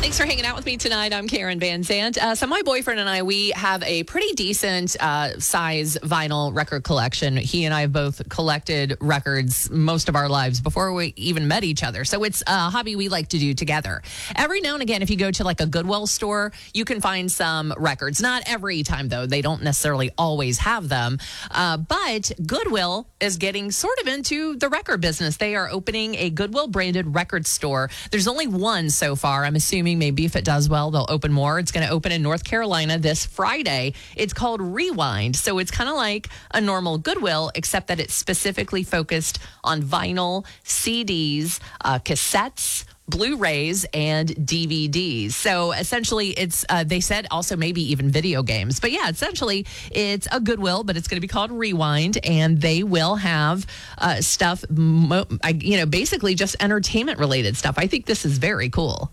Thanks for hanging out with me tonight. I'm Karen Van Zandt. So my boyfriend and I, we have a pretty decent size vinyl record collection. He and I have both collected records most of our lives before we even met each other. So it's a hobby we like to do together. Every now and again, if you go to like a Goodwill store, you can find some records. Not every time, though. They don't necessarily always have them. But Goodwill is getting sort of into the record business. They are opening a Goodwill branded record store. There's only one so far. I'm assuming maybe if it does well, they'll open more. It's going to open in North Carolina this Friday. It's called Rewind. So it's kind of like a normal Goodwill, except that it's specifically focused on vinyl, CDs, cassettes, Blu-rays, and DVDs. So essentially it's, they said also maybe even video games. But yeah, essentially it's a Goodwill, but it's going to be called Rewind, and they will have stuff, basically just entertainment related stuff. I think this is very cool.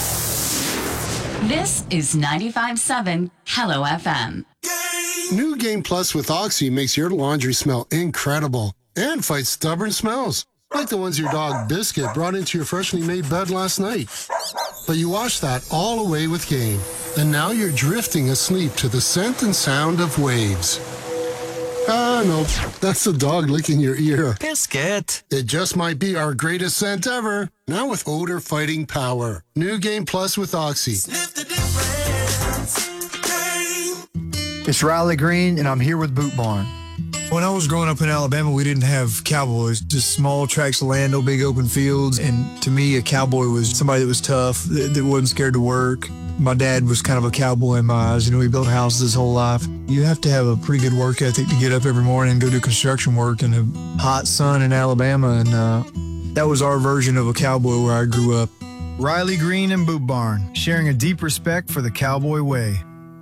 This is 95.7 Hello FM. New Game Plus with Oxy makes your laundry smell incredible and fights stubborn smells, like the ones your dog Biscuit brought into your freshly made bed last night. But you washed that all away with Game, and now you're drifting asleep to the scent and sound of waves. No, that's the dog licking your ear. Biscuit. It just might be our greatest scent ever, now with odor fighting power. New Game Plus with Oxy. Sniff the difference. It's Riley Green, and I'm here with Boot Barn. When I was growing up in Alabama, we didn't have cowboys, just small tracts of land, no big open fields. And to me, a cowboy was somebody that was tough, that wasn't scared to work. My dad was kind of a cowboy in my eyes. He built houses his whole life. You have to have a pretty good work ethic to get up every morning and go do construction work in the hot sun in Alabama. And that was our version of a cowboy where I grew up. Riley Green and Boot Barn, sharing a deep respect for the cowboy way.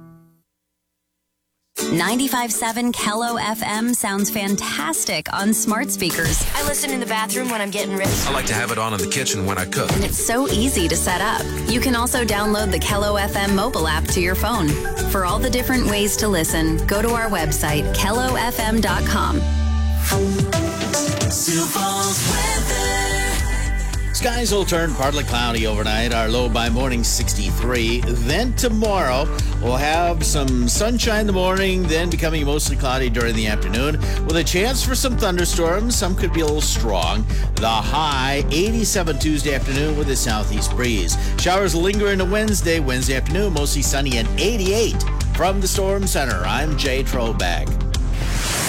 95.7 Hello FM sounds fantastic on smart speakers. I listen in the bathroom when I'm getting ready. I like to have it on in the kitchen when I cook. And it's so easy to set up. You can also download the Hello FM mobile app to your phone. For all the different ways to listen, go to our website, kellofm.com. Skies will turn partly cloudy overnight. Our low by morning 63. Then tomorrow, we'll have some sunshine in the morning, then becoming mostly cloudy during the afternoon with a chance for some thunderstorms. Some could be a little strong. The high 87 Tuesday afternoon with a southeast breeze. Showers linger into Wednesday. Wednesday afternoon, mostly sunny and 88. From the Storm Center, I'm Jay Trobeck.